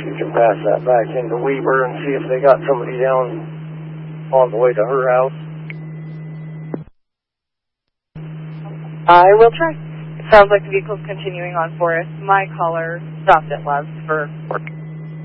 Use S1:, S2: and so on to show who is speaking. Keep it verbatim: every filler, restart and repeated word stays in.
S1: you can pass that back into Weber and see if they got somebody down on the way to her house.
S2: I will try. Sounds like the vehicle's continuing on for us. My caller stopped at Love's for work.